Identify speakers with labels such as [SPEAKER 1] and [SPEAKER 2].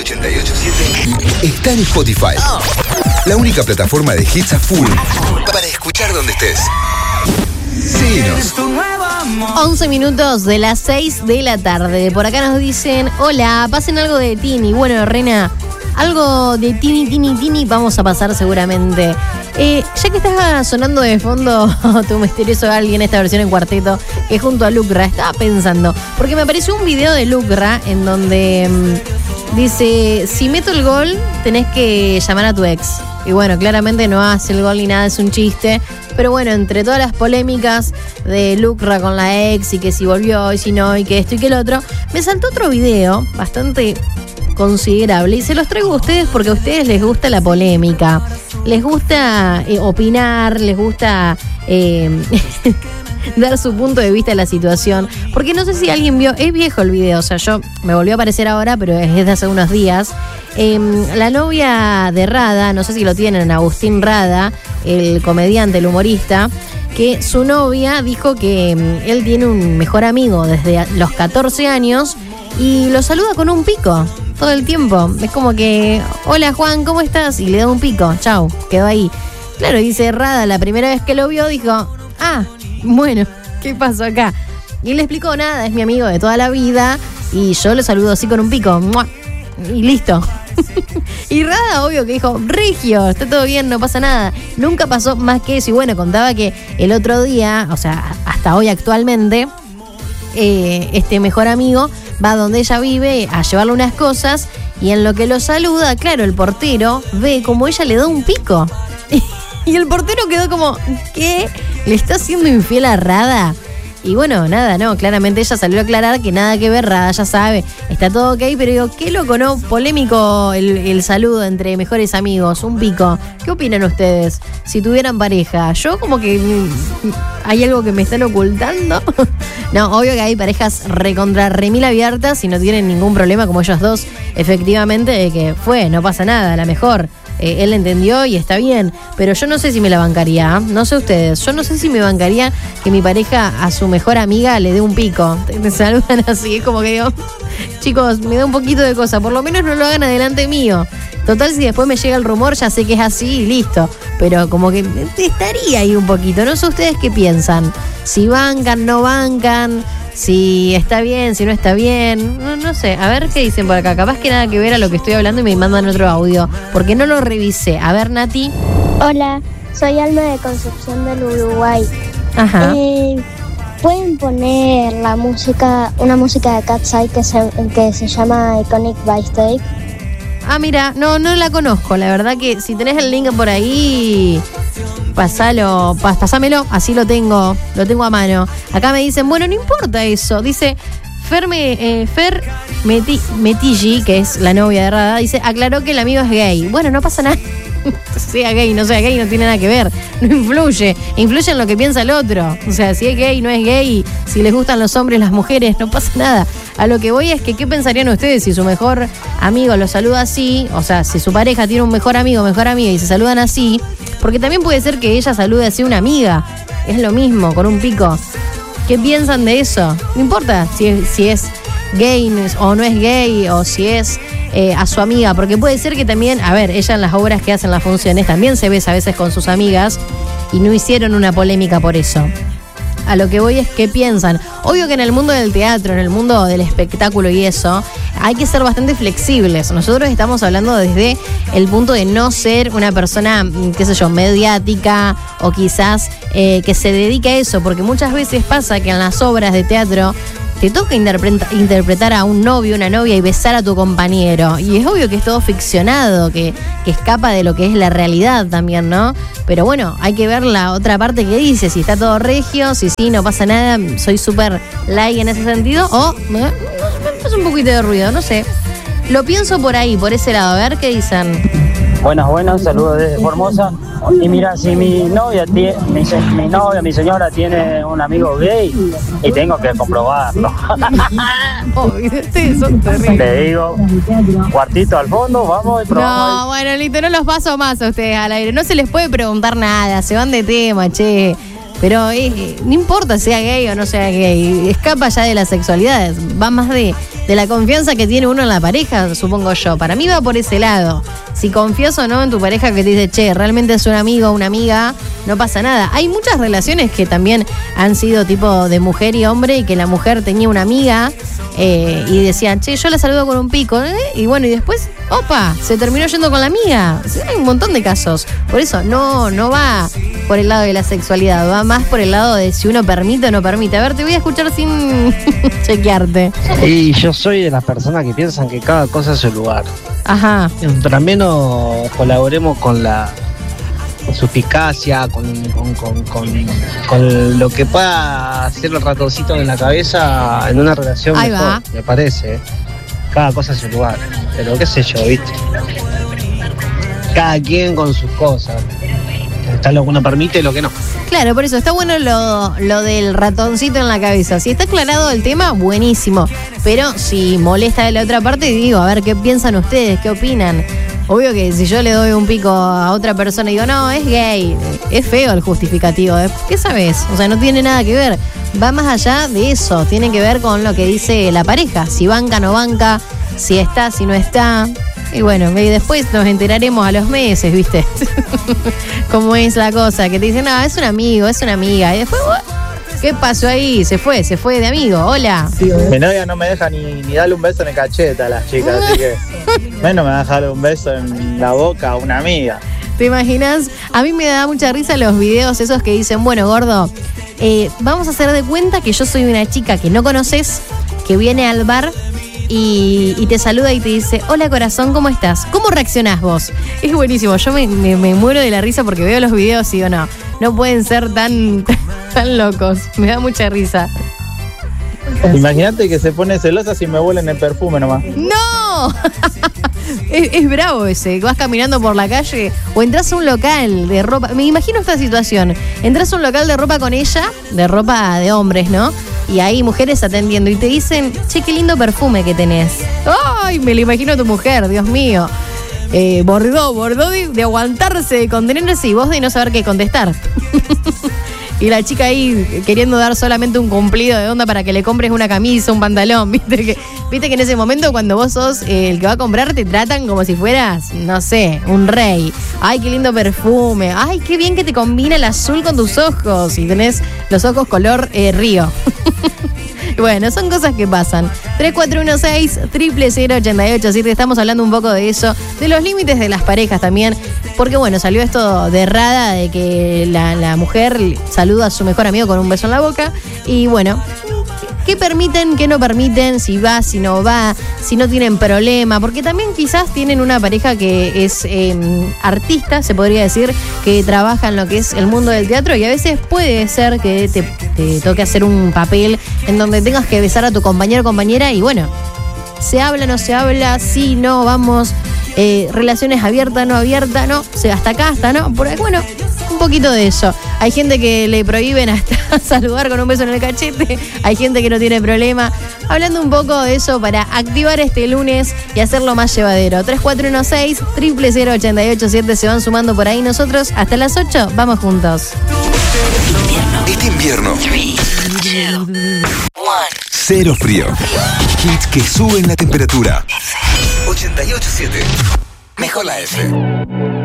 [SPEAKER 1] 88.7 está en Spotify. La única plataforma de hits a full para escuchar donde estés. Síguenos.
[SPEAKER 2] 11 minutos de las 6 de la tarde. Por acá nos dicen, hola, pasen algo de Tini. Bueno, Rena, algo de Tini vamos a pasar seguramente. Ya que está sonando de fondo Tu misterioso alguien, esta versión en cuarteto, que junto a Lucra, estaba pensando, porque me apareció un video de Lucra en donde dice, si meto el gol, tenés que llamar a tu ex. Y bueno, claramente no hace el gol ni nada, es un chiste. Pero bueno, entre todas las polémicas de Lucra con la ex y que si volvió y si no y que esto y que el otro, me saltó otro video bastante considerable y se los traigo a ustedes porque a ustedes les gusta la polémica, les gusta opinar, les gusta dar su punto de vista a la situación, porque no sé si alguien vio, es viejo el video, o sea, yo me volvió a aparecer ahora, pero es de hace unos días. La novia de Rada, no sé si lo tienen, Agustín Rada, el comediante, el humorista, que su novia dijo que él tiene un mejor amigo desde los 14 años y lo saluda con un pico todo el tiempo. Es como que, hola Juan, ¿cómo estás? Y le da un pico, chau, quedó ahí. Claro, dice Rada, la primera vez que lo vio dijo, bueno, ¿qué pasó acá? Y él le explicó, nada, es mi amigo de toda la vida y yo lo saludo así con un pico, ¡mua! Y listo. Y Rada, obvio que dijo, regio, está todo bien, no pasa nada. Nunca pasó más que eso. Y bueno, contaba que el otro día, o sea, hasta hoy actualmente, este mejor amigo va donde ella vive a llevarle unas cosas y en lo que lo saluda, claro, el portero ve como ella le da un pico. Y el portero quedó como, ¿qué? ¿Le está haciendo infiel a Rada? Y bueno, nada, no, claramente ella salió a aclarar que nada que ver, Rada ya sabe, está todo ok, pero digo, qué loco, ¿no? Polémico el saludo entre mejores amigos, un pico. ¿Qué opinan ustedes si tuvieran pareja? Yo como que hay algo que me están ocultando. No, obvio que hay parejas recontra remil abiertas y no tienen ningún problema como ellos dos, efectivamente, de que no pasa nada, a la mejor. Él entendió y está bien, pero yo no sé si me la bancaría, no sé ustedes, yo no sé si me bancaría que mi pareja a su mejor amiga le dé un pico, te saludan así, es como que digo, chicos, me da un poquito de cosa, por lo menos no lo hagan adelante mío, total si después me llega el rumor ya sé que es así y listo, pero como que estaría ahí un poquito, no sé ustedes qué piensan, si bancan, no bancan, si está bien, si no está bien, no sé, a ver qué dicen por acá, capaz que nada que ver a lo que estoy hablando y me mandan otro audio, porque no lo revisé. A ver, Nati.
[SPEAKER 3] Hola, soy Alma de Concepción del Uruguay.
[SPEAKER 2] Ajá.
[SPEAKER 3] ¿Pueden poner una música de Cat's Eye que se llama Iconic by Stake?
[SPEAKER 2] Mira, no la conozco, la verdad que si tenés el link por ahí, pasámelo, así lo tengo a mano. Acá me dicen, bueno, no importa eso, dice Fer Metilli, que es la novia de Rada, dice, aclaró que el amigo es gay. Bueno, no pasa nada. Sea gay, no sea gay, no tiene nada que ver. No influye en lo que piensa el otro. O sea, si es gay, no es gay, si les gustan los hombres, las mujeres, no pasa nada. A lo que voy es que, ¿qué pensarían ustedes si su mejor amigo lo saluda así? O sea, si su pareja tiene un mejor amiga y se saludan así, porque también puede ser que ella salude así a una amiga. Es lo mismo, con un pico. ¿Qué piensan de eso? No importa si es gay o no es gay, o si es a su amiga, porque puede ser que también, a ver, ella en las obras que hacen las funciones también se besa a veces con sus amigas y no hicieron una polémica por eso. A lo que voy es qué piensan. Obvio que en el mundo del teatro, en el mundo del espectáculo y eso, hay que ser bastante flexibles. Nosotros estamos hablando desde el punto de no ser una persona, qué sé yo, mediática o quizás que se dedique a eso, porque muchas veces pasa que en las obras de teatro te toca interpretar a un novio, una novia y besar a tu compañero. Y es obvio que es todo ficcionado, que escapa de lo que es la realidad también, ¿no? Pero bueno, hay que ver la otra parte que dice, si está todo regio, si sí, no pasa nada, soy súper light en ese sentido, o me hace un poquito de ruido, no sé. Lo pienso por ahí, por ese lado, a ver qué dicen.
[SPEAKER 4] Buenas, saludos desde Formosa. Y mira, si mi señora tiene un amigo gay, y tengo que comprobarlo.
[SPEAKER 2] Ustedes son terribles.
[SPEAKER 4] Te digo, cuartito al fondo, vamos y probamos.
[SPEAKER 2] No, bueno, listo, no los paso más a ustedes al aire. No se les puede preguntar nada, se van de tema, che. Pero no importa sea gay o no sea gay, escapa ya de la sexualidad, va más de la confianza que tiene uno en la pareja, supongo yo. Para mí va por ese lado. Si confías o no en tu pareja que te dice, che, realmente es un amigo o una amiga, no pasa nada. Hay muchas relaciones que también han sido tipo de mujer y hombre y que la mujer tenía una amiga y decían, che, yo la saludo con un pico. Y bueno, y después, opa, se terminó yendo con la amiga. Hay un montón de casos. Por eso no va por el lado de la sexualidad, va más por el lado de si uno permite o no permite. A ver, te voy a escuchar sin chequearte.
[SPEAKER 5] Y yo soy de las personas que piensan que cada cosa es su lugar.
[SPEAKER 2] Ajá.
[SPEAKER 5] Pero al menos colaboremos con la suspicacia, con lo que pueda hacer el ratoncito en la cabeza en una relación
[SPEAKER 2] Ahí
[SPEAKER 5] mejor,
[SPEAKER 2] va.
[SPEAKER 5] me parece. Cada cosa es su lugar. Pero qué sé yo, ¿viste? Cada quien con sus cosas. Está lo que uno permite y lo que no.
[SPEAKER 2] Claro, por eso está bueno lo del ratoncito en la cabeza. Si está aclarado el tema, buenísimo. Pero si molesta de la otra parte, digo, a ver, ¿qué piensan ustedes? ¿Qué opinan? Obvio que si yo le doy un pico a otra persona y digo, no, es gay, es feo el justificativo. ¿Qué sabes? O sea, no tiene nada que ver. Va más allá de eso. Tiene que ver con lo que dice la pareja. Si banca, no banca, si está, si no está. Y bueno, y después nos enteraremos a los meses, ¿viste? Cómo es la cosa, que te dicen, no, es un amigo, es una amiga. Y después, ¿qué pasó ahí? Se fue de amigo, hola.
[SPEAKER 6] Mi novia no me deja ni darle un beso en el cachete a las chicas, así que menos me va a dejar un beso en la boca a una amiga.
[SPEAKER 2] ¿Te imaginas? A mí me da mucha risa los videos esos que dicen, bueno, gordo, vamos a hacer de cuenta que yo soy una chica que no conoces, que viene al bar y te saluda y te dice, hola corazón, ¿cómo estás? ¿Cómo reaccionás vos? Es buenísimo, yo me muero de la risa porque veo los videos y digo, no pueden ser tan locos, me da mucha risa.
[SPEAKER 6] Imagínate que se pone celosa si me huelen el perfume nomás.
[SPEAKER 2] ¡No! Es bravo ese. Vas caminando por la calle o entras a un local de ropa. Me imagino esta situación. Entras a un local de ropa con ella, de ropa de hombres, ¿no? Y hay mujeres atendiendo y te dicen, che, qué lindo perfume que tenés. ¡Ay! Me lo imagino a tu mujer, Dios mío. Bordó de aguantarse, de contenerse y vos de no saber qué contestar. Y la chica ahí queriendo dar solamente un cumplido de onda para que le compres una camisa, un pantalón. Viste que en ese momento cuando vos sos el que va a comprar te tratan como si fueras, no sé, un rey. Ay, qué lindo perfume. Ay, qué bien que te combina el azul con tus ojos. Y tenés los ojos color río. Bueno, son cosas que pasan. 3416-000887. Estamos hablando un poco de eso, de los límites de las parejas también. Porque bueno, salió esto de Rada, de que la mujer saluda a su mejor amigo con un beso en la boca. Y bueno, ¿qué permiten, qué no permiten? Si va, si no va, si no tienen problema. Porque también quizás tienen una pareja que es artista, se podría decir, que trabaja en lo que es el mundo del teatro. Y a veces puede ser que te toque hacer un papel en donde tengas que besar a tu compañero o compañera. Y bueno, se habla, no se habla, sí, no, vamos. Relaciones abiertas, no abiertas, no, hasta acá, hasta no, por ahí, bueno, un poquito de eso. Hay gente que le prohíben hasta saludar con un beso en el cachete, hay gente que no tiene problema. Hablando un poco de eso para activar este lunes y hacerlo más llevadero. 3416-000887 se van sumando por ahí. Nosotros hasta las 8 vamos juntos.
[SPEAKER 1] Este invierno, cero frío. Hits que suben la temperatura. 88.7. Mejor la F.